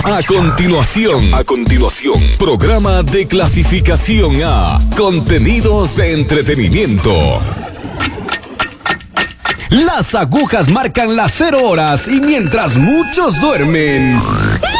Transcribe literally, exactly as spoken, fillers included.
A continuación, a continuación, programa de clasificación A, contenidos de entretenimiento. Las agujas marcan las cero horas y mientras muchos duermen,